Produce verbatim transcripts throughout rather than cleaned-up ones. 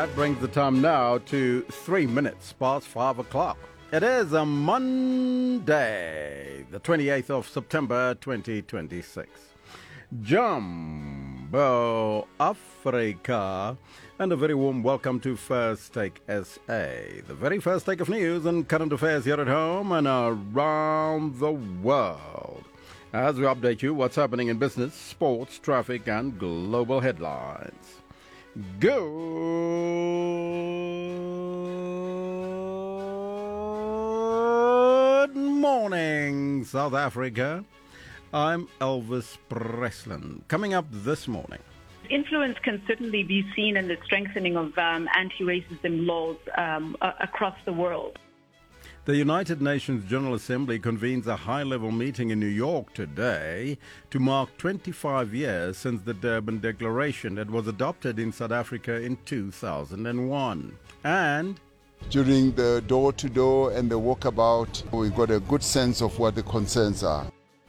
That brings the time now to three minutes past five o'clock. It is a Monday, the twenty-eighth of September, twenty twenty-six. Jumbo Africa, and a very warm welcome to First Take S A, the very first take of news and current affairs here at home and around the world. As we update you what's happening in business, sports, traffic, and global headlines. Good morning, South Africa. I'm Elvis Presslin. Coming up this morning. Influence can certainly be seen in the strengthening of um, anti-racism laws um, uh, across the world. The United Nations General Assembly convenes a high-level meeting in New York today to mark twenty-five years since the Durban Declaration that was adopted in South Africa in two thousand one. And during the door-to-door and the walkabout, we got a good sense of what the concerns are.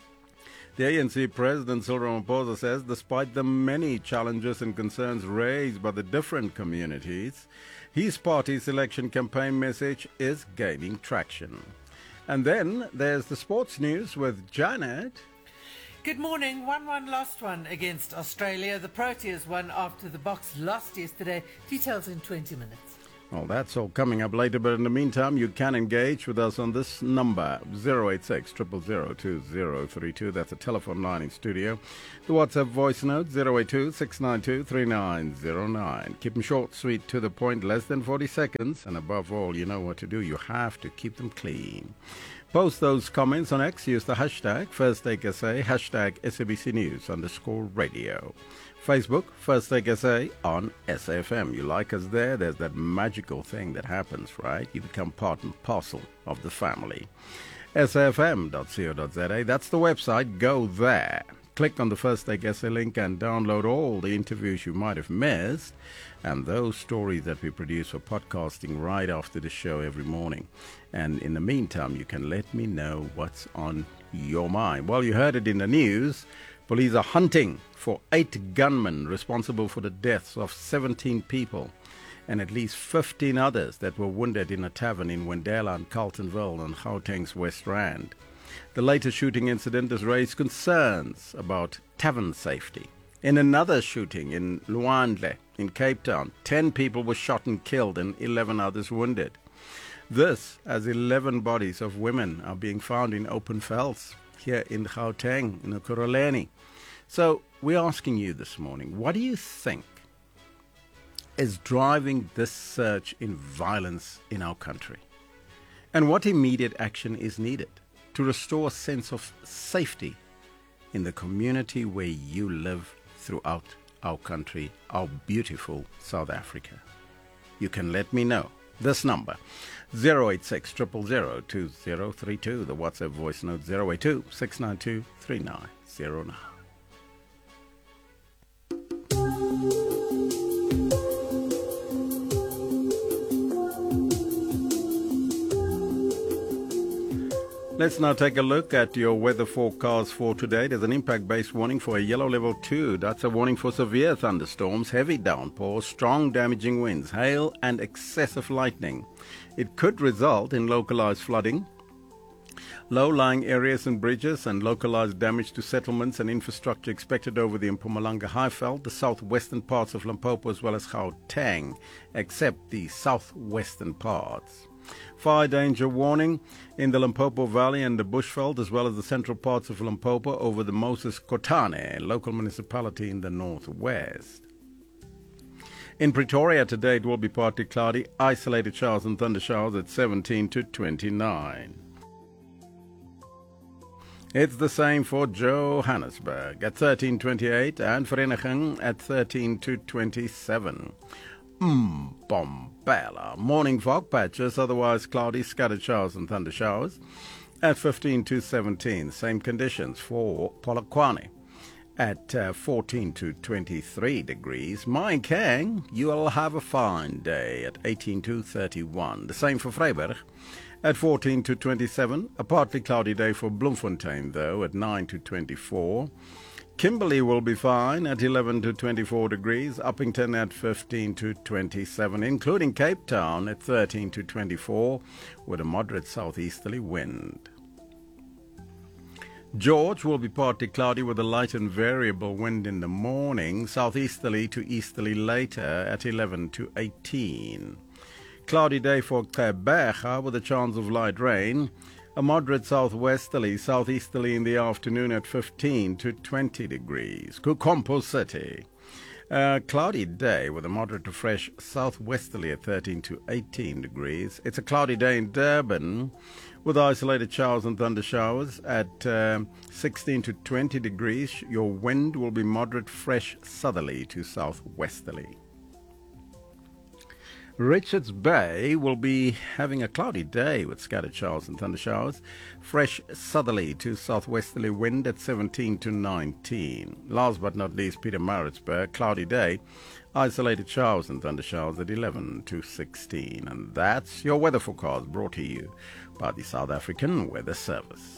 The A N C President Cyril Ramaphosa says despite the many challenges and concerns raised by the different communities, his party's election campaign message is gaining traction. And then there's the sports news with Janet. Good morning. one one lost one against Australia. The Proteas won after the Boks lost yesterday. Details in twenty minutes. Well, that's all coming up later, but in the meantime, you can engage with us on this number, zero eight six, zero zero zero, two zero three two. That's a telephone line in studio. The WhatsApp voice note, zero eight two, six nine two, three nine zero nine. Keep them short, sweet, to the point, less than forty seconds. And above all, you know what to do. You have to keep them clean. Post those comments on X. Use the hashtag FirstTakeSA, hashtag S A B C News underscore radio. Facebook, First Take S A on S A F M. You like us there, there's that magical thing that happens, right? You become part and parcel of the family. S A F M dot co dot za, that's the website. Go there. Click on the First Take S A link and download all the interviews you might have missed and those stories that we produce for podcasting right after the show every morning. And in the meantime, you can let me know what's on your mind. Well, you heard it in the news. Police are hunting for eight gunmen responsible for the deaths of seventeen people and at least fifteen others that were wounded in a tavern in Wendela and Carltonville on Gauteng's West Rand. The latest shooting incident has raised concerns about tavern safety. In another shooting in Luandle in Cape Town, ten people were shot and killed and eleven others wounded. This as eleven bodies of women are being found in open velds here in Gauteng, in Ekurhuleni. So we're asking you this morning, what do you think is driving this surge in violence in our country? And what immediate action is needed to restore a sense of safety in the community where you live throughout our country, our beautiful South Africa? You can let me know. This number, zero eight six, zero zero zero, two zero three two. The WhatsApp voice note, zero eight two, six nine two, three nine zero nine. Let's now take a look at your weather forecast for today. There's an impact-based warning for a yellow level two. That's a warning for severe thunderstorms, heavy downpours, strong damaging winds, hail and excessive lightning. It could result in localized flooding, low-lying areas and bridges, and localized damage to settlements and infrastructure expected over the Mpumalanga Highveld, the southwestern parts of Limpopo as well as Gauteng, except the southwestern parts. Fire danger warning in the Limpopo Valley and the Bushveld, as well as the central parts of Limpopo over the Moses Kotane local municipality in the northwest. In Pretoria today, it will be partly cloudy, isolated showers and thunder showers at seventeen to twenty-nine. It's the same for Johannesburg at thirteen twenty-eight and Vereeniging at thirteen to twenty-seven. Mbombela, morning fog patches, otherwise cloudy, scattered showers and thunder showers at fifteen to seventeen. Same conditions for Polokwane at uh, fourteen to twenty-three degrees. Mahikeng, you will have a fine day at eighteen to thirty-one. The same for Vryburg at fourteen to twenty-seven. A partly cloudy day for Bloemfontein, though, at nine to twenty-four. Kimberley will be fine at eleven to twenty-four degrees, Uppington at fifteen to twenty-seven, including Cape Town at thirteen to twenty-four, with a moderate southeasterly wind. George will be partly cloudy with a light and variable wind in the morning, southeasterly to easterly later at eleven to eighteen. Cloudy day for Gqeberha with a chance of light rain. A moderate southwesterly, southeasterly in the afternoon at fifteen to twenty degrees. Kukompo City. A cloudy day with a moderate to fresh southwesterly at thirteen to eighteen degrees. It's a cloudy day in Durban with isolated showers and thunder showers at uh, sixteen to twenty degrees. Your wind will be moderate fresh southerly to southwesterly. Richards Bay will be having a cloudy day with scattered showers and thunder showers. Fresh southerly to southwesterly wind at seventeen to nineteen. Last but not least, Pietermaritzburg, cloudy day. Isolated showers and thunder showers at eleven to sixteen. And that's your weather forecast brought to you by the South African Weather Service.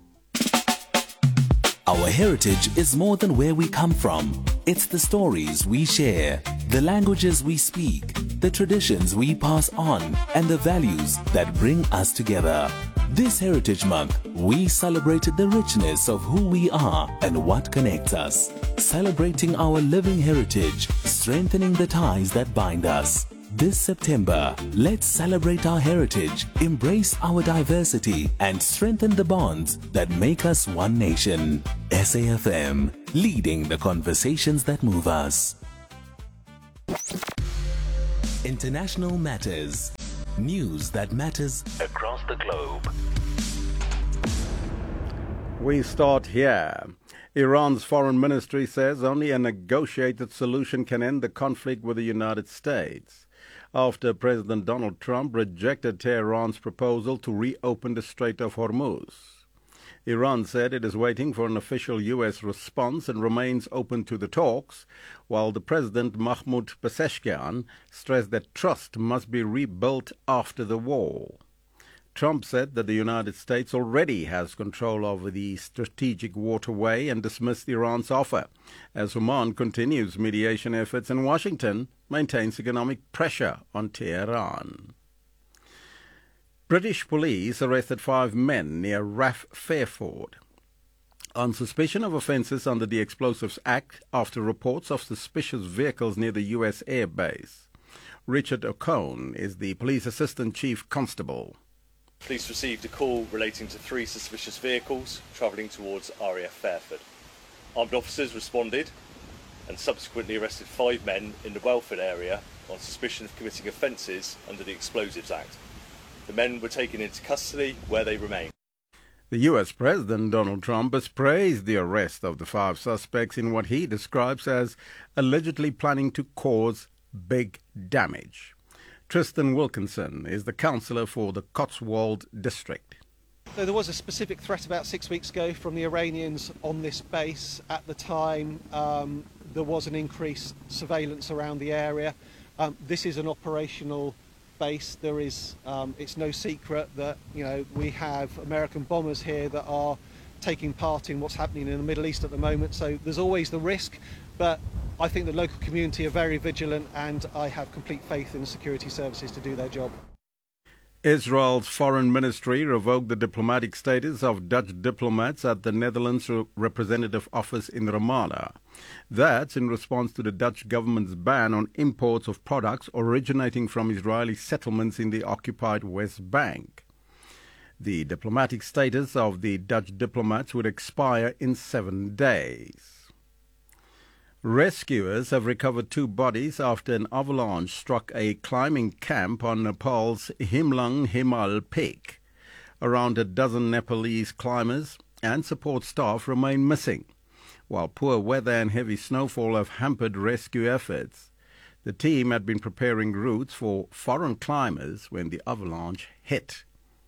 Our heritage is more than where we come from. It's the stories we share, the languages we speak, the traditions we pass on, and the values that bring us together. This Heritage Month, we celebrated the richness of who we are and what connects us. Celebrating our living heritage, strengthening the ties that bind us. This September, let's celebrate our heritage, embrace our diversity, and strengthen the bonds that make us one nation. S A F M, leading the conversations that move us. International Matters. News that matters across the globe. We start here. Iran's foreign ministry says only a negotiated solution can end the conflict with the United States, after President Donald Trump rejected Tehran's proposal to reopen the Strait of Hormuz. Iran said it is waiting for an official U S response and remains open to the talks, while the President Mahmoud Pezeshkian stressed that trust must be rebuilt after the war. Trump said that the United States already has control over the strategic waterway and dismissed Iran's offer, as Oman continues mediation efforts and Washington maintains economic pressure on Tehran. British police arrested five men near Raf Fairford on suspicion of offences under the Explosives Act after reports of suspicious vehicles near the U S air base. Richard O'Cone is the police assistant chief constable. Police received a call relating to three suspicious vehicles travelling towards R A F Fairford. Armed officers responded and subsequently arrested five men in the Welford area on suspicion of committing offences under the Explosives Act. The men were taken into custody where they remain. The U S President Donald Trump has praised the arrest of the five suspects in what he describes as allegedly planning to cause big damage. Tristan Wilkinson is the councillor for the Cotswold district. So there was a specific threat about six weeks ago from the Iranians on this base. At the time, um, there was an increased surveillance around the area. Um, this is an operational base. There is, um, it's no secret that, you know, we have American bombers here that are taking part in what's happening in the Middle East at the moment. So there's always the risk, but I think the local community are very vigilant, and I have complete faith in the security services to do their job. Israel's foreign ministry revoked the diplomatic status of Dutch diplomats at the Netherlands representative office in Ramallah. That's in response to the Dutch government's ban on imports of products originating from Israeli settlements in the occupied West Bank. The diplomatic status of the Dutch diplomats would expire in seven days. Rescuers have recovered two bodies after an avalanche struck a climbing camp on Nepal's Himlang Himal Peak. Around a dozen Nepalese climbers and support staff remain missing, while poor weather and heavy snowfall have hampered rescue efforts. The team had been preparing routes for foreign climbers when the avalanche hit.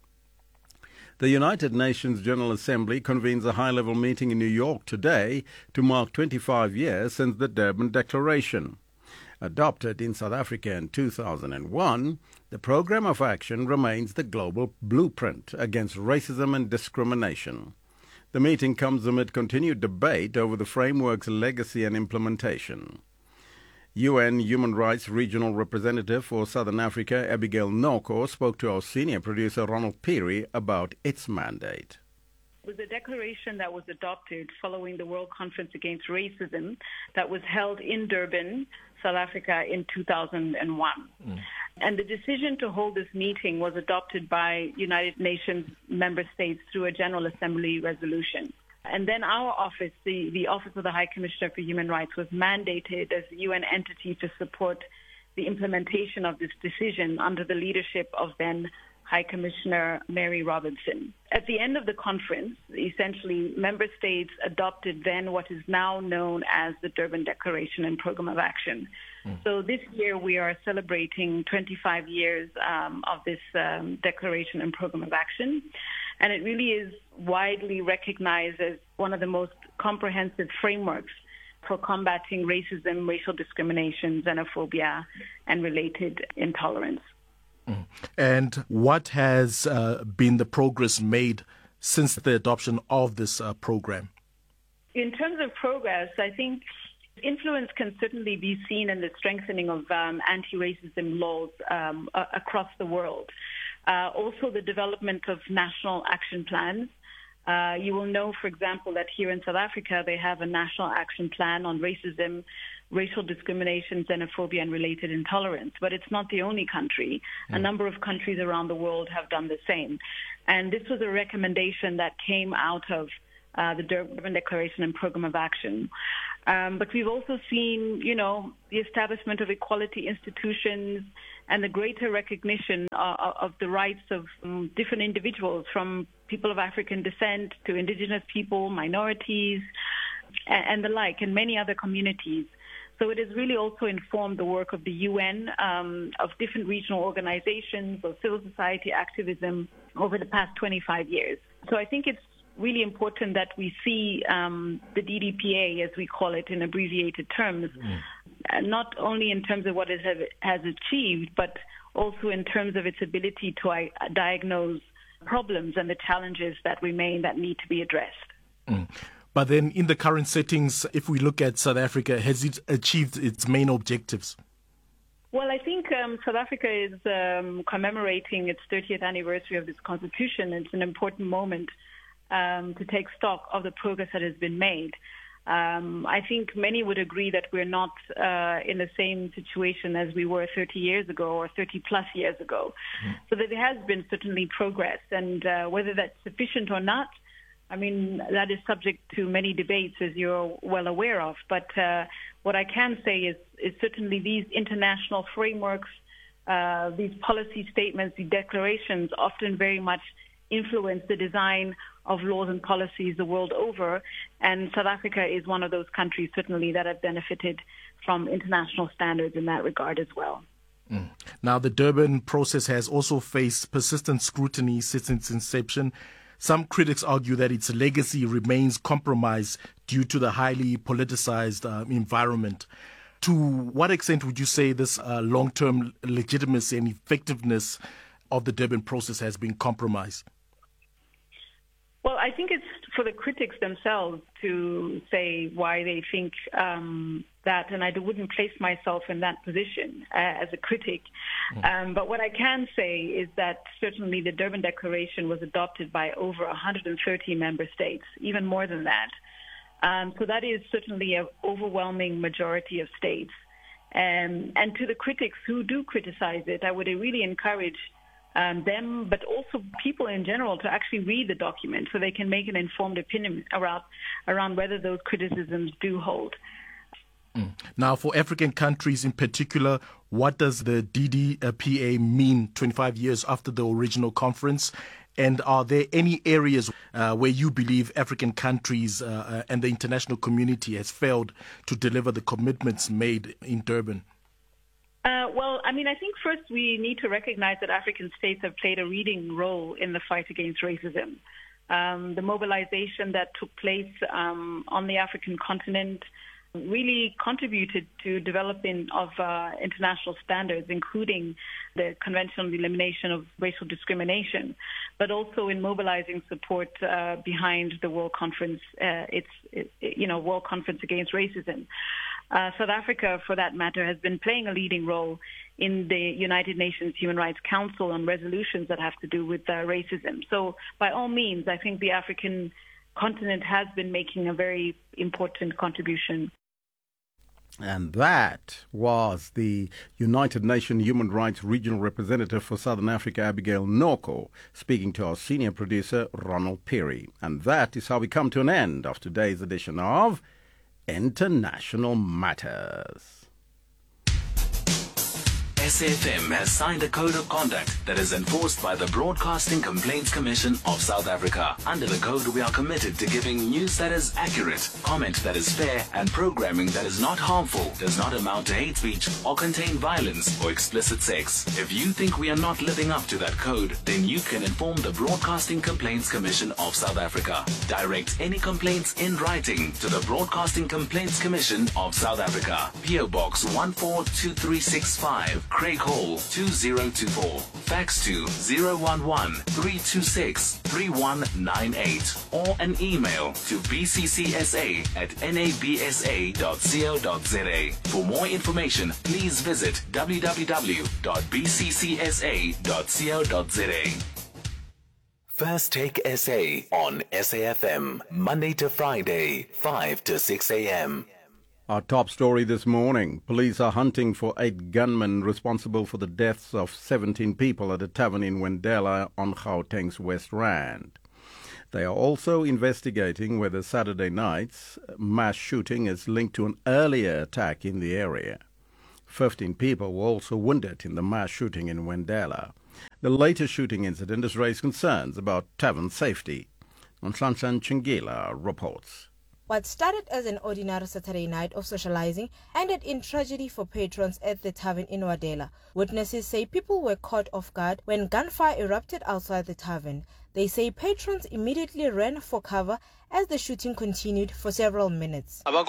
The United Nations General Assembly convenes a high-level meeting in New York today to mark twenty-five years since the Durban Declaration. Adopted in South Africa in two thousand one, the Programme of Action remains the global blueprint against racism and discrimination. The meeting comes amid continued debate over the framework's legacy and implementation. U N Human Rights Regional Representative for Southern Africa, Abigail Noko, spoke to our senior producer, Ronald Peary, about its mandate. It was a declaration that was adopted following the World Conference Against Racism that was held in Durban, South Africa, in two thousand one. Mm. And the decision to hold this meeting was adopted by United Nations member states through a General Assembly resolution. And then our office, the, the Office of the High Commissioner for Human Rights, was mandated as a U N entity to support the implementation of this decision under the leadership of then High Commissioner Mary Robinson. At the end of the conference, essentially, member states adopted then what is now known as the Durban Declaration and Program of Action. Mm. So this year we are celebrating twenty-five years um, of this um, Declaration and Program of Action. And it really is widely recognized as one of the most comprehensive frameworks for combating racism, racial discrimination, xenophobia, and related intolerance. Mm. And what has uh, been the progress made since the adoption of this uh, program? In terms of progress, I think influence can certainly be seen in the strengthening of um, anti-racism laws um, a- across the world. Uh, also, the development of national action plans. Uh, you will know, for example, that here in South Africa, they have a national action plan on racism, racial discrimination, xenophobia, and related intolerance. But it's not the only country. Mm. A number of countries around the world have done the same. And this was a recommendation that came out of uh, the Durban Declaration and Program of Action. Um, but we've also seen, you know, the establishment of equality institutions and the greater recognition uh, of the rights of um, different individuals, from people of African descent to indigenous people, minorities, and, and the like, and many other communities. So it has really also informed the work of the U N, um, of different regional organizations, of civil society activism over the past twenty-five years. So I think it's really important that we see um, the D D P A, as we call it in abbreviated terms, mm. uh, not only in terms of what it has, has achieved, but also in terms of its ability to uh, diagnose problems and the challenges that remain that need to be addressed. Mm. But then in the current settings, if we look at South Africa, has it achieved its main objectives? Well, I think um, South Africa is um, commemorating its thirtieth anniversary of this constitution. It's an important moment Um, to take stock of the progress that has been made. Um, I think many would agree that we're not uh, in the same situation as we were thirty years ago or thirty plus years ago. Mm. So that there has been certainly progress, and uh, whether that's sufficient or not, I mean, that is subject to many debates, as you're well aware of. But uh, what I can say is, is certainly these international frameworks, uh, these policy statements, the declarations often very much influence the design of laws and policies the world over, and South Africa is one of those countries certainly that have benefited from international standards in that regard as well. Mm. Now, the Durban process has also faced persistent scrutiny since its inception. Some critics argue that its legacy remains compromised due to the highly politicized uh, environment. To what extent would you say this uh, long-term legitimacy and effectiveness of the Durban process has been compromised? Well, I think it's for the critics themselves to say why they think um, that, and I wouldn't place myself in that position uh, as a critic. Mm. Um, but what I can say is that certainly the Durban Declaration was adopted by over one hundred thirty member states, even more than that. Um, so that is certainly an overwhelming majority of states. Um, and to the critics who do criticize it, I would really encourage Um, them, but also people in general, to actually read the document so they can make an informed opinion around, around whether those criticisms do hold. Mm. Now, for African countries in particular, what does the D D P A mean twenty-five years after the original conference? And are there any areas uh, where you believe African countries uh, and the international community has failed to deliver the commitments made in Durban? Uh, well, I mean, I think first we need to recognize that African states have played a leading role in the fight against racism. Um, the mobilization that took place um, on the African continent really contributed to developing of uh, international standards, including the Convention on the Elimination of Racial Discrimination, but also in mobilizing support uh, behind the World Conference, uh, it's it, you know World Conference Against Racism. Uh, South Africa, for that matter, has been playing a leading role in the United Nations Human Rights Council on resolutions that have to do with uh, racism. So, by all means, I think the African continent has been making a very important contribution. And that was the United Nations Human Rights Regional Representative for Southern Africa, Abigail Noko, speaking to our senior producer, Ronald Perry. And that is how we come to an end of today's edition of International Matters. S A F M has signed a code of conduct that is enforced by the Broadcasting Complaints Commission of South Africa. Under the code, we are committed to giving news that is accurate, comment that is fair, and programming that is not harmful, does not amount to hate speech, or contain violence or explicit sex. If you think we are not living up to that code, then you can inform the Broadcasting Complaints Commission of South Africa. Direct any complaints in writing to the Broadcasting Complaints Commission of South Africa. P O Box one four two three six five. Craig Hall two zero two four. Fax to zero one one three two six three one nine eight or an email to b c c s a at n a b s a dot co dot z a. For more information, please visit w w w dot b c c s a dot co dot z a. First Take S A on S A F M, Monday to Friday, five to six a.m. Our top story this morning. Police are hunting for eight gunmen responsible for the deaths of seventeen people at a tavern in Wendella on Gauteng's West Rand. They are also investigating whether Saturday night's mass shooting is linked to an earlier attack in the area. Fifteen people were also wounded in the mass shooting in Wendella. The latest shooting incident has raised concerns about tavern safety. Nhlanhla Chingila reports. What started as an ordinary Saturday night of socializing ended in tragedy for patrons at the tavern in Wendella. Witnesses say people were caught off guard when gunfire erupted outside the tavern. They say patrons immediately ran for cover as the shooting continued for several minutes. But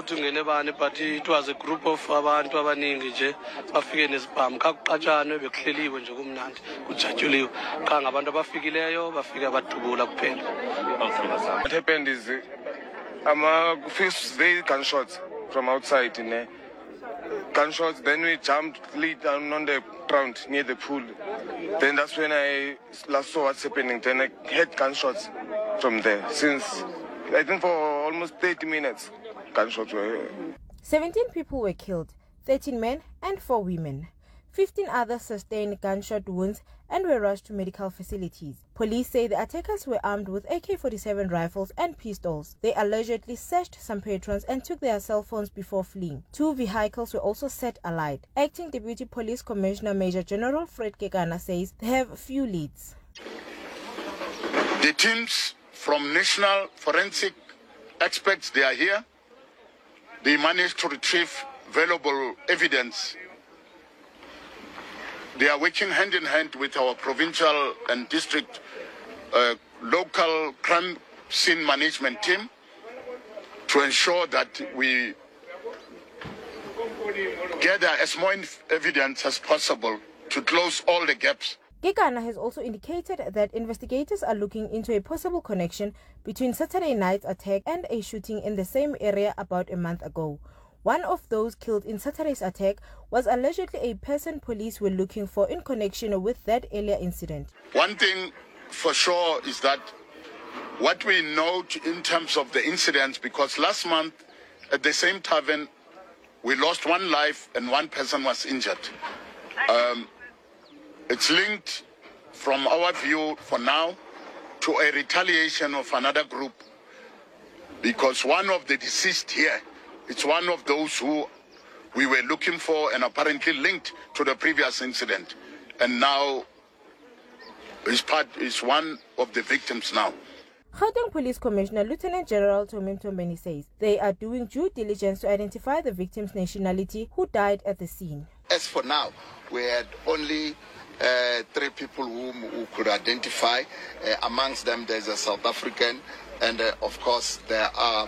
it was a group of abantu abaningi nje bafike nesibhamu kakuqatshane behleliwe nje kumnandi kujatshuliwe qha ngabantu abafikileyo bafika badubula kuphela. What happened is I'm a first very gunshots from outside in there. Gunshots, then we jumped lead down on the ground near the pool. Then that's when I last saw what's happening. Then I heard gunshots from there. Since I think for almost thirty minutes, gunshots were. seventeen people were killed, thirteen men and four women. fifteen others sustained gunshot wounds and were rushed to medical facilities. Police say the attackers were armed with A K forty-seven rifles and pistols. They allegedly searched some patrons and took their cell phones before fleeing. Two vehicles were also set alight. Acting Deputy Police Commissioner Major General Fred Kekana says they have few leads. The teams from National Forensic Experts, they are here. They managed to retrieve valuable evidence. They are working hand in hand with our provincial and district uh, local crime scene management team to ensure that we gather as much evidence as possible to close all the gaps. Kekana has also indicated that investigators are looking into a possible connection between Saturday night's attack and a shooting in the same area about a month ago. One of those killed in Saturday's attack was allegedly a person police were looking for in connection with that earlier incident. One thing for sure is that what we note in terms of the incidents, because last month at the same tavern, we lost one life and one person was injured. Um, it's linked from our view for now to a retaliation of another group, because one of the deceased here, it's one of those who we were looking for and apparently linked to the previous incident. And now is part is one of the victims now. Gauteng Police Commissioner Lieutenant General Tomim Tombeni says they are doing due diligence to identify the victim's nationality who died at the scene. As for now, we had only uh, three people whom we could identify. Uh, amongst them, there's a South African, and uh, of course, there are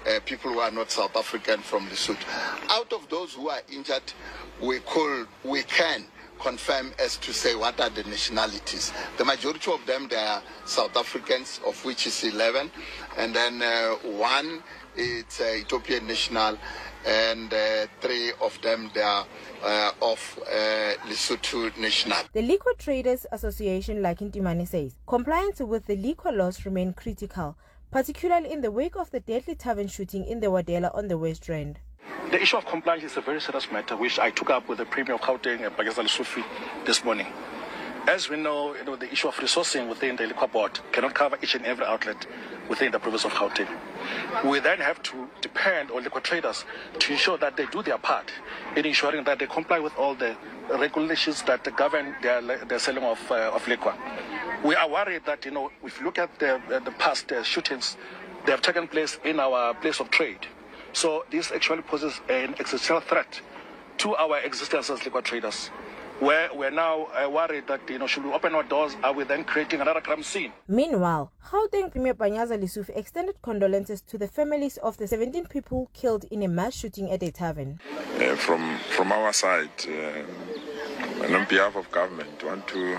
uh, people who are not South African from Lesotho. Out of those who are injured, we could, we can confirm as to say what are the nationalities. The majority of them, they are South Africans, of which is eleven, and then uh, one is uh, Ethiopian national, and uh, three of them, they are uh, of uh, Lesotho national. The Liquor Traders Association, like Ntimane says, compliance with the liquor laws remain critical, particularly in the wake of the deadly tavern shooting in the Wadela on the West Rand. The issue of compliance is a very serious matter, which I took up with the Premier of Gauteng and Bagazal Sufi this morning. As we know, you know, the issue of resourcing within the liquor board cannot cover each and every outlet within the province of Gauteng. We then have to depend on liquor traders to ensure that they do their part in ensuring that they comply with all the regulations that govern their, their selling of, uh, of liquor. We are worried that, you know, if you look at the, the past uh, shootings, they have taken place in our place of trade. So this actually poses an existential threat to our existence as liquor traders, where we're now uh, worried that, you know, should we open our doors, are we then creating another crime scene? Meanwhile, Gauteng Premier Panyaza Lesufi extended condolences to the families of the seventeen people killed in a mass shooting at a tavern. Uh, from, from our side, uh, and on behalf of government, want to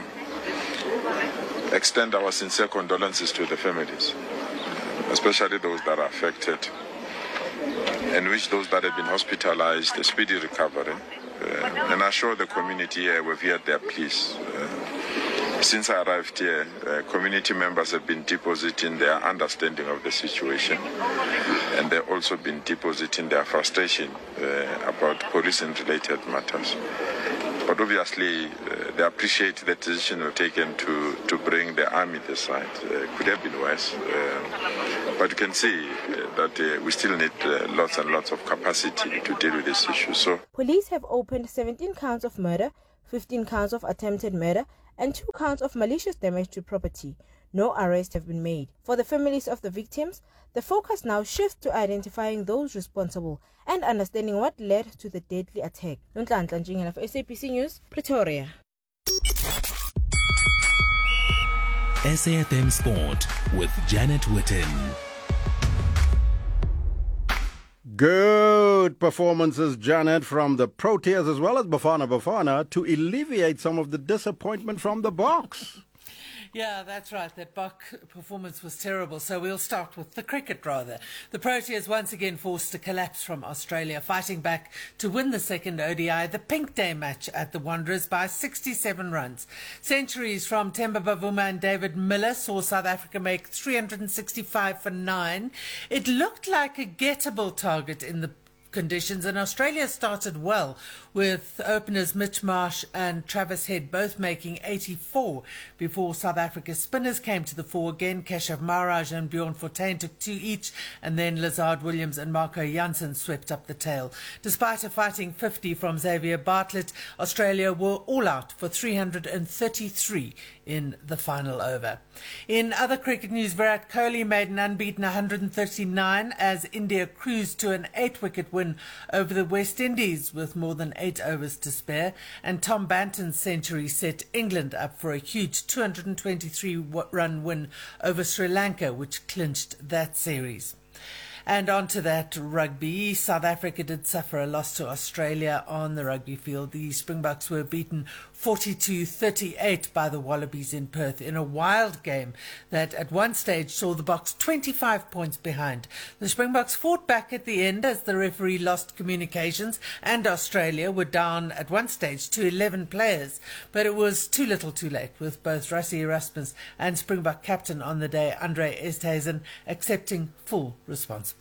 extend our sincere condolences to the families, especially those that are affected, and wish those that have been hospitalized a speedy recovery. Uh, and assure the community here we've heard their pleas. Uh, since I arrived here, uh, community members have been depositing their understanding of the situation, and they've also been depositing their frustration uh, about police and related matters. But obviously, uh, they appreciate the decision we've taken to, to bring the army this side. Uh, could have been worse. Uh, but you can see uh, that uh, we still need uh, lots and lots of capacity to deal with this issue. So, police have opened seventeen counts of murder, fifteen counts of attempted murder, and two counts of malicious damage to property. No arrests have been made. For the families of the victims, the focus now shifts to identifying those responsible and understanding what led to the deadly attack. Nonhlanhla Njingela for S A B C News, Pretoria. S A F M Sport with Janet Witten. Good performances, Janet, from the Proteas as well as Bafana Bafana to alleviate some of the disappointment from the Boks. Yeah, that's right. That Buck performance was terrible. So we'll start with the cricket, rather. The Proteas once again forced a collapse from Australia, fighting back to win the second O D I, the Pink Day match at the Wanderers, by sixty-seven runs. Centuries from Themba Bavuma and David Miller saw South Africa make three hundred sixty-five for nine. It looked like a gettable target in the conditions, and Australia started well with openers Mitch Marsh and Travis Head both making eighty-four before South Africa's spinners came to the fore again. Keshav Maharaj and Bjorn Fortuin took two each, and then Lazard Williams and Marco Jansen swept up the tail. Despite a fighting fifty from Xavier Bartlett, Australia were all out for three hundred thirty-three in the final over. In other cricket news, Virat Kohli made an unbeaten one hundred thirty-nine as India cruised to an eight-wicket win over the West Indies with more than eight overs to spare, and Tom Banton's century set England up for a huge two hundred twenty-three run win over Sri Lanka, which clinched that series. And on to that rugby. South Africa did suffer a loss to Australia on the rugby field. The Springboks were beaten forty-two thirty-eight by the Wallabies in Perth in a wild game that at one stage saw the Boks twenty-five points behind. The Springboks fought back at the end as the referee lost communications, and Australia were down at one stage to eleven players. But it was too little too late, with both Rassie Erasmus and Springbok captain on the day, Andre Esterhuizen, accepting full responsibility.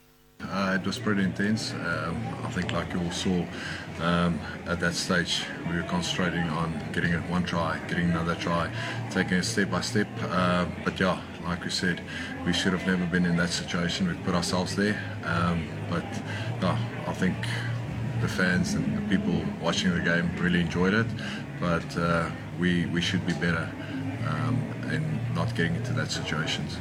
Uh, it was pretty intense. Um, I think, like you all saw, um, at that stage we were concentrating on getting it one try, getting another try, taking it step by step. Uh, but yeah, like we said, we should have never been in that situation. We put ourselves there. Um, but yeah, I think the fans and the people watching the game really enjoyed it. But uh, we we should be better um, in not getting into that situations.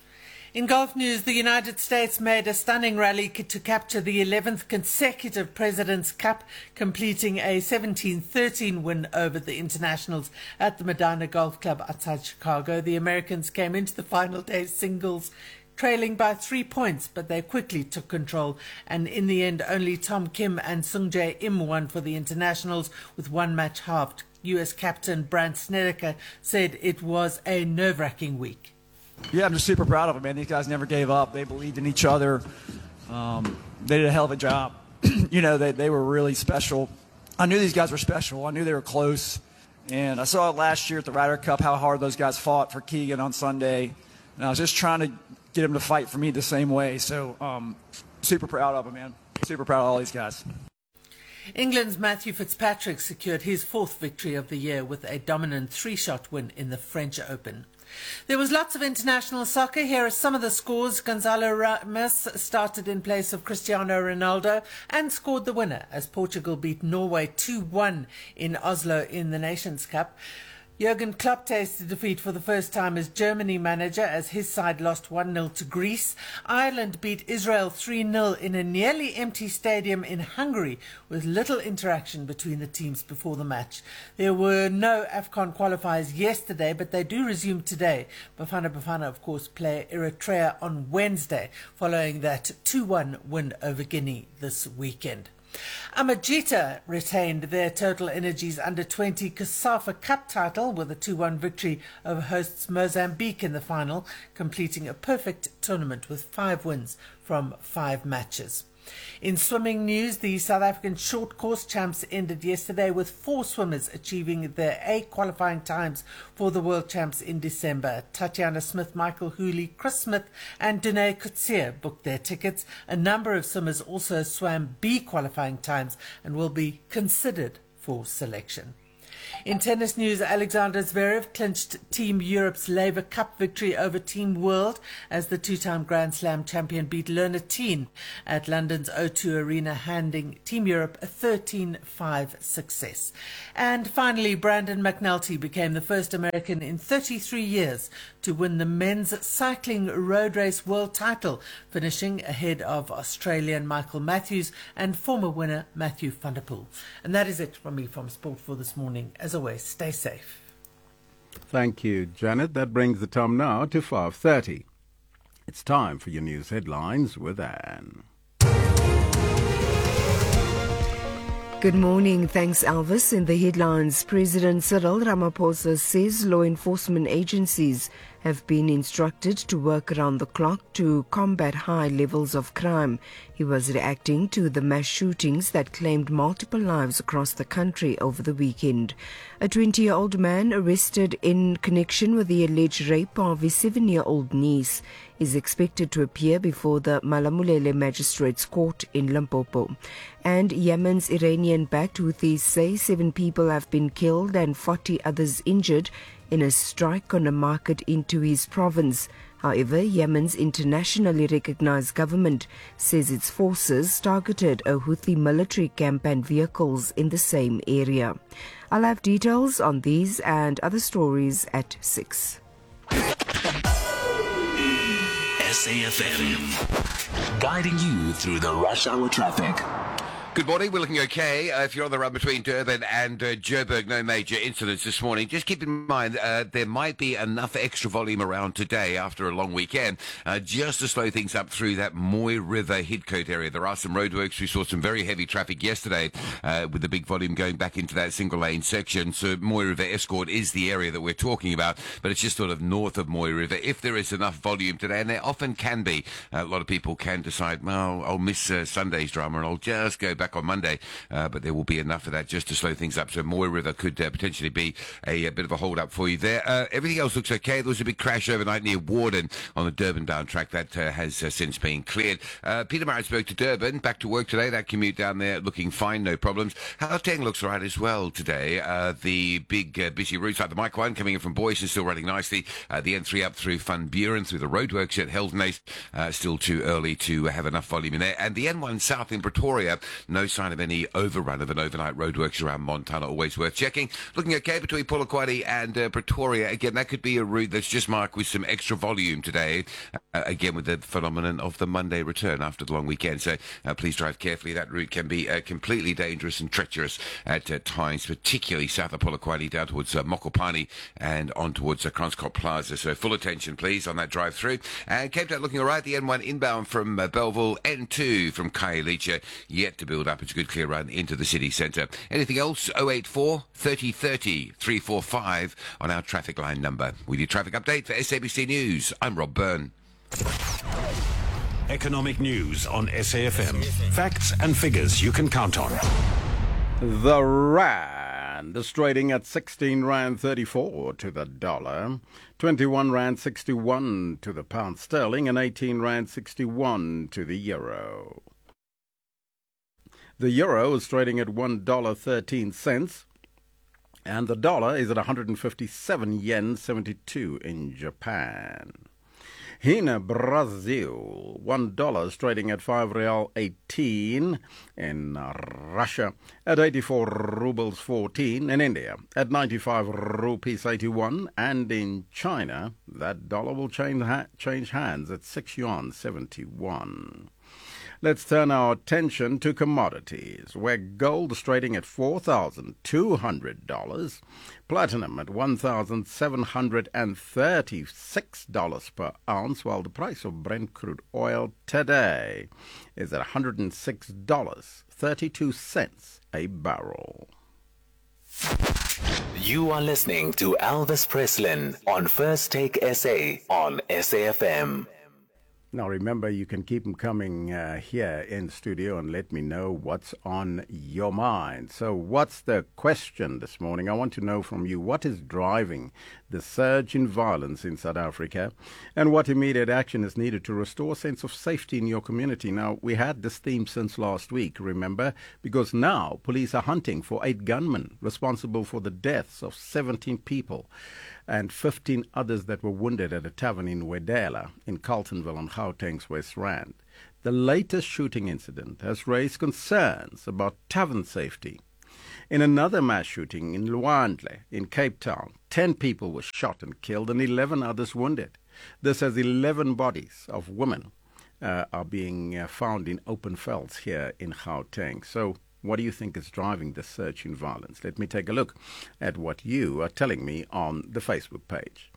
In golf news, the United States made a stunning rally to capture the eleventh consecutive President's Cup, completing a seventeen thirteen win over the Internationals at the Medina Golf Club outside Chicago. The Americans came into the final day singles trailing by three points, but they quickly took control. And in the end, only Tom Kim and Sung Jae Im won for the internationals with one match halved. U S captain Brandt Snedeker said it was a nerve-wracking week. Yeah, I'm just super proud of them, man. These guys never gave up. They believed in each other. Um, they did a hell of a job. you know, they, they were really special. I knew these guys were special. I knew they were close. And I saw it last year at the Ryder Cup, how hard those guys fought for Keegan on Sunday. And I was just trying to get them to fight for me the same way. So um, super proud of them, man. Super proud of all these guys. England's Matthew Fitzpatrick secured his fourth victory of the year with a dominant three-shot win in the French Open. There was lots of international soccer. Here are some of the scores. Gonzalo Ramos started in place of Cristiano Ronaldo and scored the winner as Portugal beat Norway two one in Oslo in the Nations Cup. Jurgen Klopp tasted defeat for the first time as Germany manager as his side lost one nil to Greece. Ireland beat Israel three nil in a nearly empty stadium in Hungary with little interaction between the teams before the match. There were no AFCON qualifiers yesterday, but they do resume today. Bafana Bafana, of course, play Eritrea on Wednesday following that two one win over Guinea this weekend. Amajita retained their Total Energies under twenty COSAFA Cup title with a two one victory over hosts Mozambique in the final, completing a perfect tournament with five wins from five matches. In swimming news, the South African short course champs ended yesterday with four swimmers achieving their A qualifying times for the World Champs in December. Tatiana Smith, Michael Hooley, Chris Smith and Danae Coetzee booked their tickets. A number of swimmers also swam B qualifying times and will be considered for selection. In tennis news, Alexander Zverev clinched Team Europe's Laver Cup victory over Team World as the two-time Grand Slam champion beat Lerner Teen at London's O two Arena, handing Team Europe a thirteen five success. And finally, Brandon McNulty became the first American in thirty-three years to win the men's cycling road race world title, finishing ahead of Australian Michael Matthews and former winner Matthew van der Poel. And that is it from me from Sport for this morning. As always, stay safe. Thank you, Janet. That brings the time now to five thirty. It's time for your news headlines with Anne. Good morning. Thanks, Elvis. In the headlines, President Cyril Ramaphosa says law enforcement agencies have been instructed to work around the clock to combat high levels of crime. He was reacting to the mass shootings that claimed multiple lives across the country over the weekend. A twenty-year-old man arrested in connection with the alleged rape of his seven-year-old niece is expected to appear before the Malamulele Magistrates Court in Limpopo. And Yemen's Iranian-backed Houthis say seven people have been killed and forty others injured in a strike on a market in Tuiz province. However, Yemen's internationally recognized government says its forces targeted a Houthi military camp and vehicles in the same area. I'll have details on these and other stories at six. S A F M, guiding you through the rush hour traffic. Good morning. We're looking okay. Uh, if you're on the run between Durban and uh, Joburg, no major incidents this morning. Just keep in mind uh, there might be enough extra volume around today after a long weekend uh, just to slow things up through that Moy River Hidcote area. There are some roadworks. We saw some very heavy traffic yesterday uh, with the big volume going back into that single lane section. So Moy River Escort is the area that we're talking about, but it's just sort of north of Moy River. If there is enough volume today, and there often can be, uh, a lot of people can decide, well, I'll miss uh, Sunday's drama and I'll just go back on Monday, uh, but there will be enough of that just to slow things up. So Moy River could uh, potentially be a, a bit of a hold up for you there. Uh, everything else looks okay. There was a big crash overnight near Warden on the Durban down track that uh, has uh, since been cleared. Uh, Peter Maritzburg to Durban, back to work today. That commute down there looking fine, no problems. Gauteng looks right as well today. Uh, the big uh, busy routes like the Mike one coming in from Boyson still running nicely. Uh, the N three up through Van Buren through the roadworks at Heldenase, uh, still too early to have enough volume in there. And the N one south in Pretoria, No sign of any overrun of an overnight roadworks around Montana. Always worth checking. Looking okay between Polokwane and uh, Pretoria. Again, that could be a route that's just marked with some extra volume today. Uh, again, with the phenomenon of the Monday return after the long weekend. So uh, please drive carefully. That route can be uh, completely dangerous and treacherous at uh, times, particularly south of Polokwane down towards uh, Mokopane and on towards uh, Kranskop Plaza. So full attention, please, on that drive through. And Cape Town looking all right. The N one inbound from uh, Belleville, N two from Khayelitsha yet to build up. It's a good clear run into the city centre. Anything else? oh eight four, thirty thirty, three four five on our traffic line number. With your traffic update for S A B C News, I'm Rob Byrne. Economic news on S A F M. Facts and figures you can count on. The rand is trading at sixteen rand thirty-four to the dollar, twenty-one rand sixty-one to the pound sterling, and eighteen rand sixty-one to the euro. The euro is trading at one dollar thirteen cents, and the dollar is at one hundred fifty-seven yen seventy-two in Japan. In Brazil, one dollar is trading at five real eighteen. In Russia, at eighty-four rubles fourteen. In India, at ninety-five rupees eighty-one. And in China, that dollar will change, ha- change hands at six yuan seventy-one. Let's turn our attention to commodities, where gold is trading at four thousand two hundred dollars, platinum at one thousand seven hundred thirty-six dollars per ounce, while the price of Brent crude oil today is at one hundred six dollars and thirty-two cents a barrel. You are listening to Elvis Preslin on First Take S A on S A F M. Now remember, you can keep them coming uh, here in studio and let me know what's on your mind. So what's the question this morning? I want to know from you, what is driving the surge in violence in South Africa, and what immediate action is needed to restore a sense of safety in your community? Now, we had this theme since last week, remember, because now police are hunting for eight gunmen responsible for the deaths of seventeen people and fifteen others that were wounded at a tavern in Wedela in Carltonville on Gauteng's West Rand. The latest shooting incident has raised concerns about tavern safety. In another mass shooting in Luandle in Cape Town, ten people were shot and killed and eleven others wounded. This as eleven bodies of women uh, are being uh, found in open velds here in Gauteng. So what do you think is driving the surge in violence? Let me take a look at what you are telling me on the Facebook page.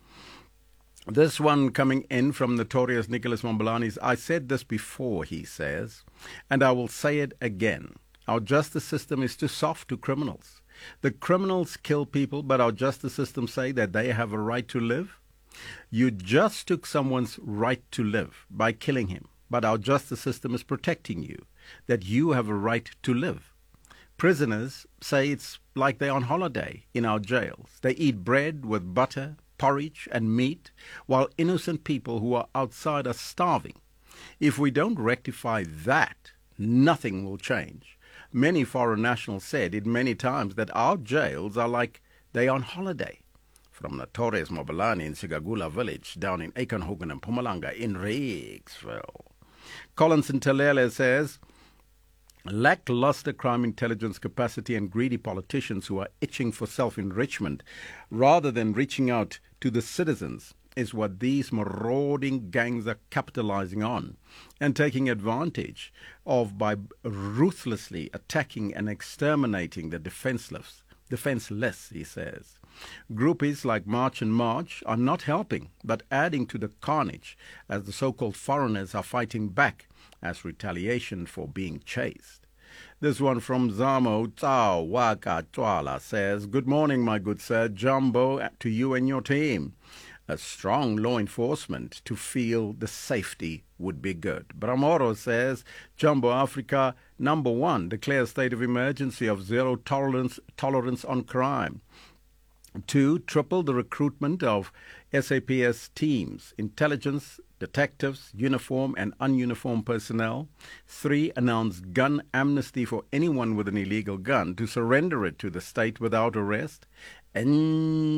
This one coming in from Notorious Nicholas Mombelani. I said this before, he says, and I will say it again. Our justice system is too soft to criminals. The criminals kill people, but our justice system say that they have a right to live. You just took someone's right to live by killing him, but our justice system is protecting you, that you have a right to live. Prisoners say it's like they're on holiday in our jails. They eat bread with butter, porridge and meat, while innocent people who are outside are starving. If we don't rectify that, nothing will change. Many foreign nationals said it many times that our jails are like they're on holiday. From Notorious Mobilani in Sigagula village down in Aikenhogan and Mpumalanga in Rigsville. Collins Ntelele says, lackluster crime intelligence capacity and greedy politicians who are itching for self-enrichment rather than reaching out to the citizens is what these marauding gangs are capitalizing on and taking advantage of by ruthlessly attacking and exterminating the defenseless, defenseless, he says. Groupies like March and March are not helping, but adding to the carnage as the so-called foreigners are fighting back as retaliation for being chased. This one from Zamo Tsao Waka Twala says, good morning, my good sir. Jumbo, to you and your team. A strong law enforcement to feel the safety would be good. Bramoro says, Jumbo Africa, number one, declares state of emergency of zero tolerance, tolerance on crime. Two, triple the recruitment of S A P S teams, intelligence, detectives, uniform and ununiformed personnel. Three, announce gun amnesty for anyone with an illegal gun to surrender it to the state without arrest. And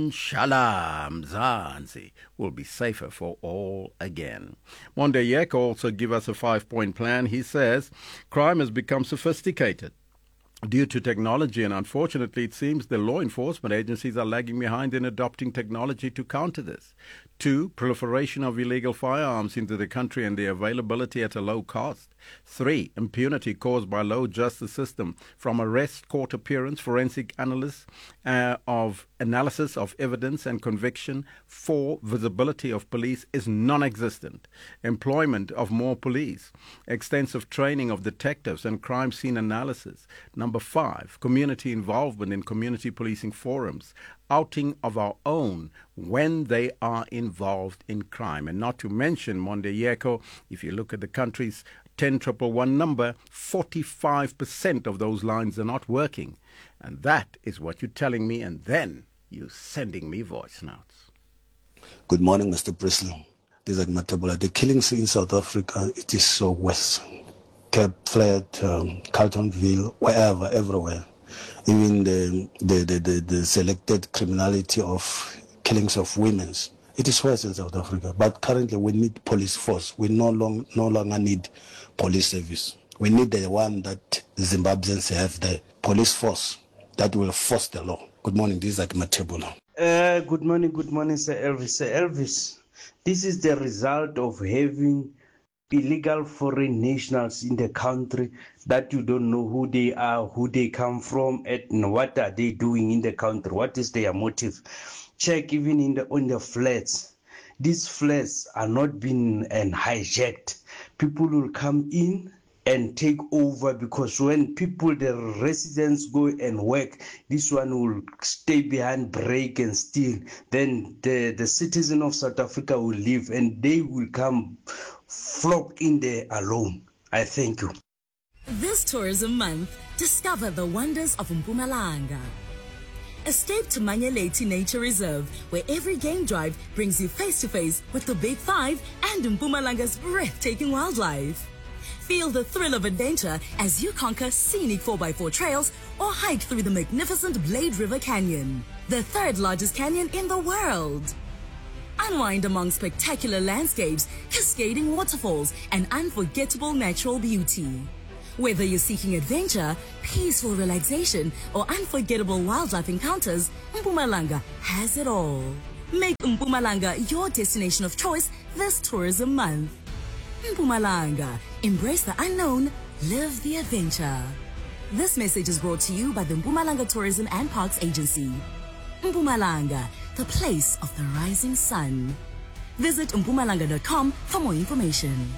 Inshallah, Mzansi will be safer for all again. Mondayeko also give us a five-point plan. He says crime has become sophisticated due to technology, and unfortunately it seems the law enforcement agencies are lagging behind in adopting technology to counter this. Two, proliferation of illegal firearms into the country and their availability at a low cost. Three, impunity caused by low justice system, from arrest, court appearance, forensic analysis uh, of analysis of evidence and conviction. Four, visibility of police is non-existent. Employment of more police. Extensive training of detectives and crime scene analysis. Number five, community involvement in community policing forums. Outing of our own when they are involved in crime. And not to mention, Mondayeko, if you look at the country's ten one one number, forty-five percent of those lines are not working. And that is what you're telling me, and then you're sending me voice notes. Good morning, Mister Presley. This is Matebola. The killings in South Africa, it is so worse. Cape Flat, um, Carltonville, wherever, everywhere. Even the the, the, the the selected criminality of killings of women. It is worse in South Africa. But currently we need police force. We no, long, no longer need police service. We need the one that Zimbabweans have, the police force that will force the law. Good morning, this is Matebola. Uh, good morning, good morning, Sir Elvis. Sir Elvis, this is the result of having illegal foreign nationals in the country that you don't know who they are, who they come from, and what are they doing in the country, what is their motive. Check even in the on the flats. These flats are not being and hijacked. People will come in and take over, because when people, the residents go and work, this one will stay behind, break and steal. Then the, the citizen of South Africa will leave and they will come flock in there alone. I thank you. This tourism month, discover the wonders of Mpumalanga. Escape to Manyeleti Nature Reserve, where every game drive brings you face to face with the Big Five and Mpumalanga's breathtaking wildlife. Feel the thrill of adventure as you conquer scenic four by four trails or hike through the magnificent Blade River Canyon, the third largest canyon in the world. Unwind among spectacular landscapes, cascading waterfalls, and unforgettable natural beauty. Whether you're seeking adventure, peaceful relaxation, or unforgettable wildlife encounters, Mpumalanga has it all. Make Mpumalanga your destination of choice this tourism month. Mpumalanga, embrace the unknown, live the adventure. This message is brought to you by the Mpumalanga Tourism and Parks Agency. Mpumalanga, the place of the rising sun. Visit mpumalanga dot com for more information.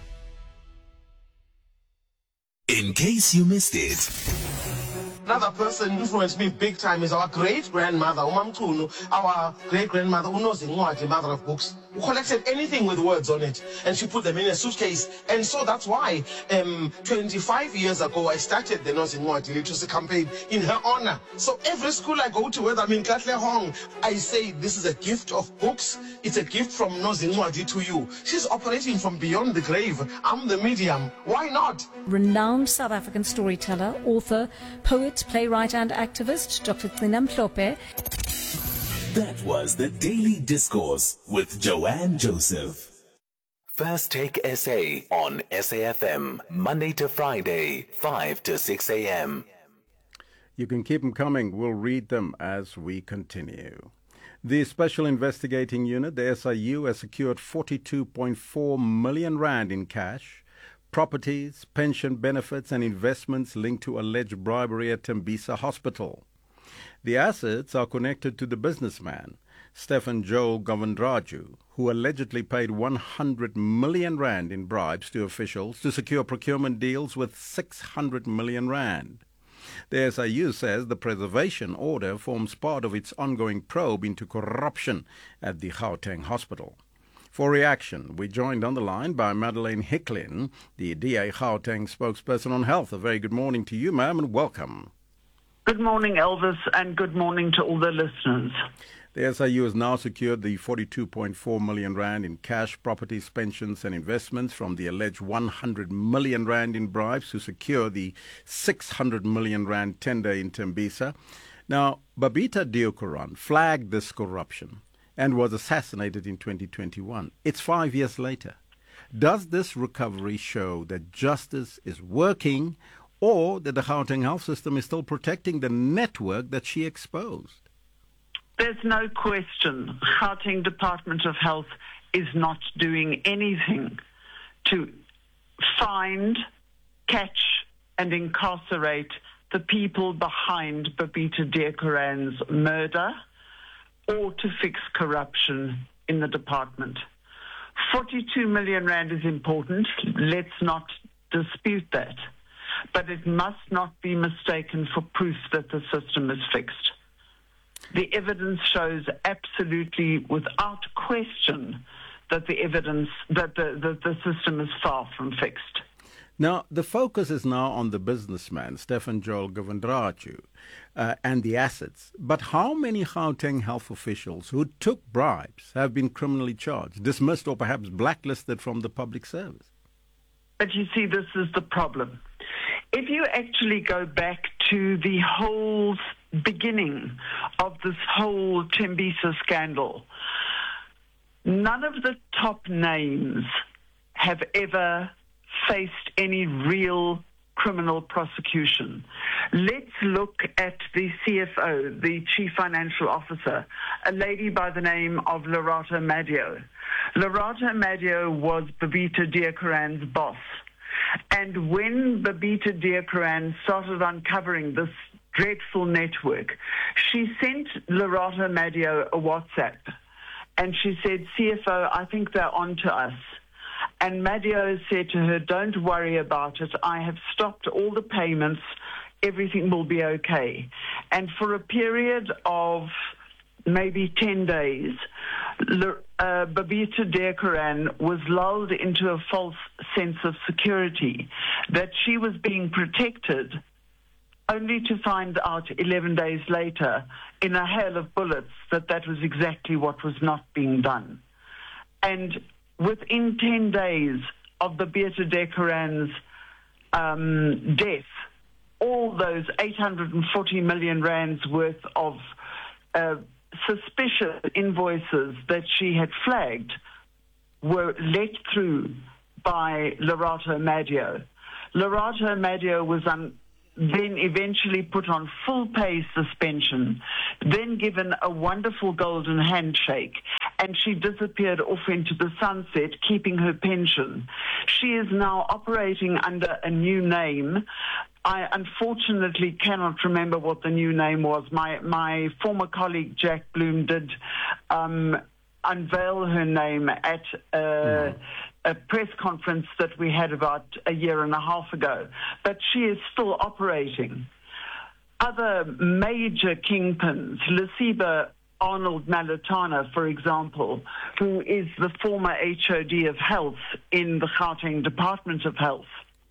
In case you missed it. Another person influenced me big time is our great-grandmother, Umamtunu, our great-grandmother, Unozincwadi, mother of books, who collected anything with words on it, and she put them in a suitcase. And so that's why um, twenty-five years ago, I started the Nozincwadi literacy campaign in her honor. So every school I go to, whether I'm in Katlehong, I say, this is a gift of books. It's a gift from Nozincwadi to you. She's operating from beyond the grave. I'm the medium. Why not? Renowned South African storyteller, author, poet, playwright and activist, Doctor Gcina Mhlophe. That was the Daily Discourse with Joanne Joseph. First Take S A on S A F M, Monday to Friday, five to six a.m. You can keep them coming. We'll read them as we continue. The Special Investigating Unit, the S I U, has secured forty-two point four million rand in cash, properties, pension benefits and investments linked to alleged bribery at Tembisa Hospital. The assets are connected to the businessman, Stephen Joel Govindraju, who allegedly paid one hundred million rand in bribes to officials to secure procurement deals with six hundred million rand. The S I U says the preservation order forms part of its ongoing probe into corruption at the Gauteng hospital. For reaction, we joined on the line by Madeleine Hicklin, the D A Gauteng spokesperson on health. A very good morning to you, ma'am, and welcome. Good morning, Elvis, and good morning to all the listeners. The S I U has now secured the forty-two point four million rand in cash, properties, pensions and investments from the alleged one hundred million rand in bribes to secure the six hundred million rand tender in Tembisa. Now, Babita Deokaran flagged this corruption and was assassinated in twenty twenty-one. It's five years later. Does this recovery show that justice is working, or that the Gauteng health system is still protecting the network that she exposed? There's no question Gauteng Department of Health is not doing anything to find, catch and incarcerate the people behind Babita Deokaran's murder, or to fix corruption in the department. forty-two million rand is important. Let's not dispute that. But it must not be mistaken for proof that the system is fixed. The evidence shows absolutely, without question, that the evidence, that the, the, the system is far from fixed. Now, the focus is now on the businessman, Stephen Joel Govindraju, uh, and the assets. But how many Gauteng health officials who took bribes have been criminally charged, dismissed, or perhaps blacklisted from the public service? But you see, this is the problem. If you actually go back to the whole beginning of this whole Tembisa scandal, none of the top names have ever faced any real criminal prosecution. Let's look at the C F O, the Chief Financial Officer, a lady by the name of Lerato Madio. Lerato Madio was Babita Deokaran's boss. And when Babita Deokaran started uncovering this dreadful network, she sent Lerato Madio a WhatsApp. And she said, C F O, I think they're on to us. And Madio said to her, don't worry about it. I have stopped all the payments. Everything will be okay. And for a period of maybe ten days, uh, Babita Deokaran was lulled into a false sense of security, that she was being protected, only to find out eleven days later, in a hail of bullets, that that was exactly what was not being done. And within ten days of Babita Deokaran's um, death, all those eight hundred forty million rands worth of uh, suspicious invoices that she had flagged were let through by Lerato Madio. Lerato Madio was un- then eventually put on full pay suspension, then given a wonderful golden handshake, and she disappeared off into the sunset, keeping her pension. She is now operating under a new name. I unfortunately cannot remember what the new name was. My my former colleague Jack Bloom did um, unveil her name at uh, mm. a press conference that we had about a year and a half ago. But she is still operating. Other major kingpins, Lesiba Arnold Malatana, for example, who is the former H O D of Health in the Gauteng Department of Health,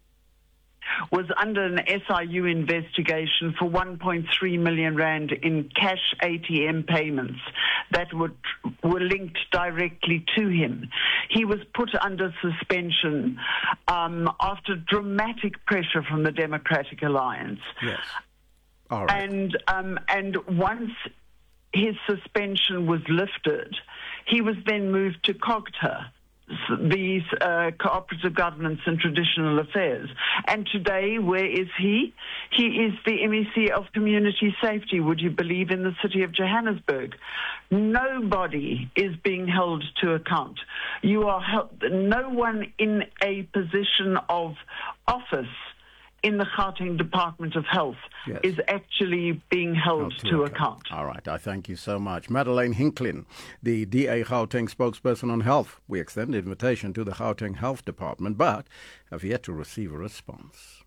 was under an S I U investigation for one point three million rand in cash A T M payments that would, were linked directly to him. He was put under suspension um, after dramatic pressure from the Democratic Alliance. Yes. All right. And, um, and once his suspension was lifted, he was then moved to COGTA, these uh, cooperative governance and traditional affairs. And today, where is he? He is the M E C of community safety, would you believe, in the city of Johannesburg. Nobody is being held to account. You are held, no one in a position of office in the Gauteng Department of Health yes. is actually being held to, to account. account. All right, I thank you so much. Madeleine Hinklin, the D A Gauteng spokesperson on health. We extend the invitation to the Gauteng Health Department, but have yet to receive a response.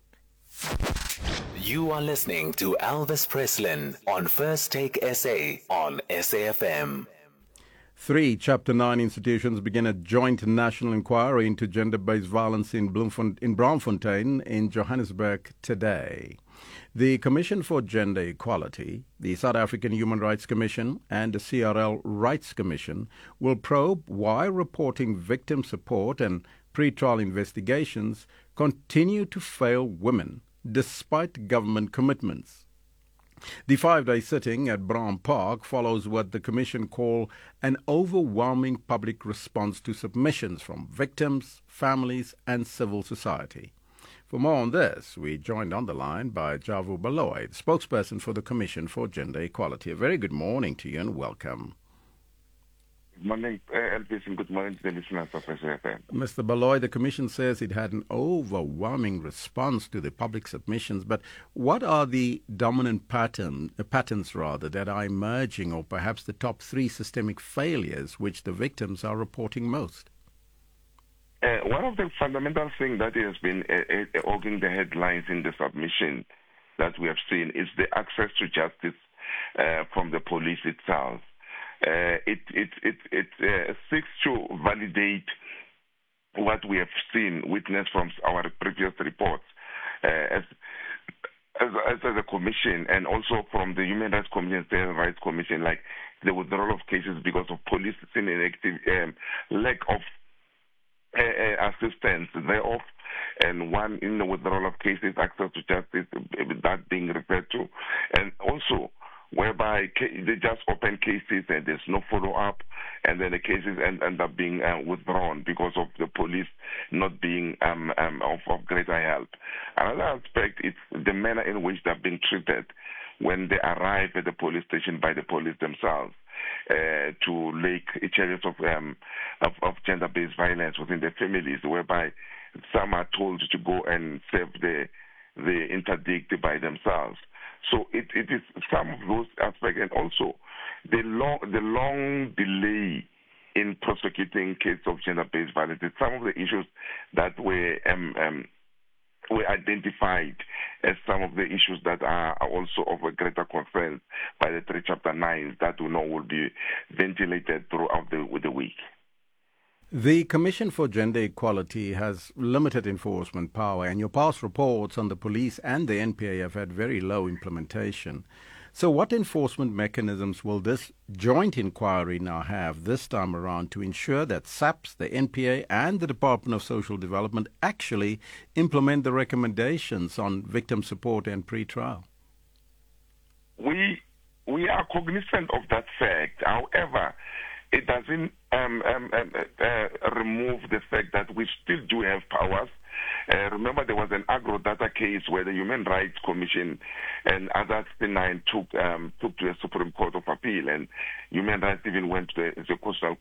You are listening to Elvis Preslin on First Take S A on S A F M. Three Chapter nine institutions begin a joint national inquiry into gender-based violence in, Bloemfont- in Braamfontein in Johannesburg today. The Commission for Gender Equality, the South African Human Rights Commission, and the C R L Rights Commission will probe why reporting victim support and pre-trial investigations continue to fail women despite government commitments. The five-day sitting at Brown Park follows what the Commission call an overwhelming public response to submissions from victims, families and civil society. For more on this, we joined on the line by Javu Baloy, the spokesperson for the Commission for Gender Equality. A very good morning to you and welcome. Good morning, uh, Elvis, and good morning to the listeners of S A F M. Mister Baloy, the Commission says it had an overwhelming response to the public submissions, but what are the dominant pattern, uh, patterns rather, that are emerging, or perhaps the top three systemic failures which the victims are reporting most? Uh, one of the fundamental things that has been uh, uh, hogging the headlines in the submission that we have seen is the access to justice uh, from the police itself. Uh, it it it, it uh, seeks to validate what we have seen, witnessed from our previous reports, uh, as, as as a commission, and also from the Human Rights Commission and Civil Rights Commission, like the withdrawal of cases because of police inactive, um, lack of uh, uh, assistance thereof, and one in the withdrawal of cases, access to justice, that being referred to, and also whereby they just open cases and there's no follow-up, and then the cases end, end up being uh, withdrawn because of the police not being um, um, of, of greater help. Another aspect is the manner in which they're being treated when they arrive at the police station by the police themselves uh, to lay charges of, um, of, of gender-based violence within their families, whereby some are told to go and serve the, the interdict by themselves. So it, it is some of those aspects, and also the long, the long delay in prosecuting cases of gender-based violence. It's some of the issues that were um, um, were identified as some of the issues that are also of a greater concern by the three Chapter nine that we know will be ventilated throughout the, the week. The Commission for Gender Equality has limited enforcement power, and your past reports on the police and the N P A have had very low implementation. So what enforcement mechanisms will this joint inquiry now have this time around to ensure that SAPS, the N P A and the Department of Social Development actually implement the recommendations on victim support and pre-trial? We, we are cognizant of that fact. However, it doesn't um, um, um, uh, remove the fact that we still do have powers. Uh, remember, there was an agro-data case where the Human Rights Commission and other nine took um, took to the Supreme Court of Appeal, and Human Rights even went to the, the Constitutional